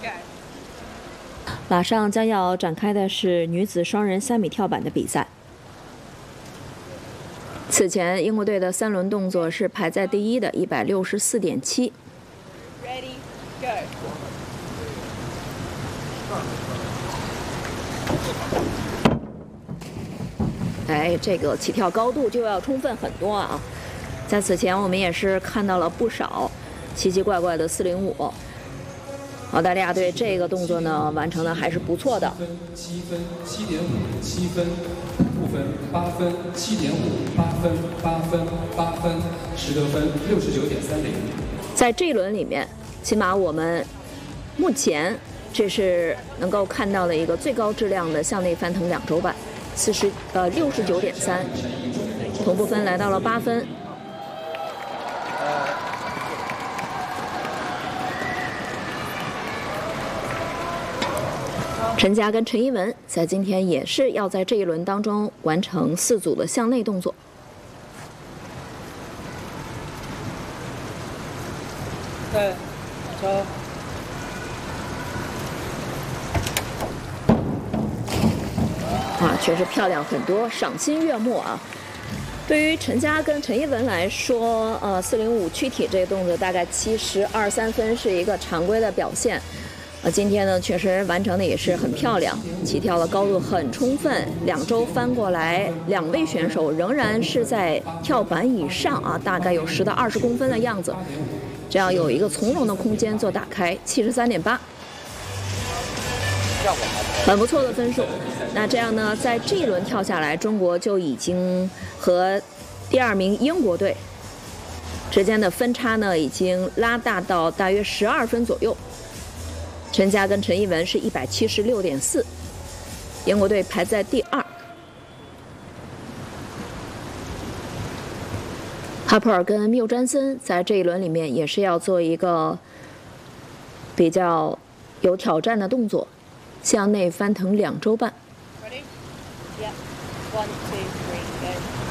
马上将要展开的是女子双人3米跳板的比赛。此前，英国队的3轮动作是排在第1的164.7。 Ready, go. 哎，这个起跳高度就要充分很多啊！在此前，我们也是看到了不少奇奇怪怪的405。澳大利亚队这个动作呢，完成的还是不错的。 7分、7.5、7分，5分、8分、7.5、8分、8分、8分，10得分69.30。在这一轮里面，起码我们目前这是能够看到的一个最高质量的向内翻腾2周半，69.3，同步分来到了8分。陈佳跟陈一文在今天也是要在这一轮当中完成4组的向内动作。 对，走。 啊，确实漂亮很多，赏心悦目啊！对于陈佳跟陈一文来说，405躯体这个动作大概72.3分是一个常规的表现。今天呢，确实完成的也是很漂亮，起跳的高度很充分，2周翻过来，2位选手仍然是在跳板以上啊，大概有10到20公分的样子，这样有一个从容的空间做打开，73.8，很不错的分数。那这样呢，在这一轮跳下来，中国就已经和第2名英国队之间的分差呢，已经拉大到大约12分左右。陈佳跟陈一文是176.4，英国队排在第2。哈普尔跟缪詹森在这一轮里面也是要做一个比较有挑战的动作，向内翻腾2周半。 Ready? Yeah. 1, 2, 3, go.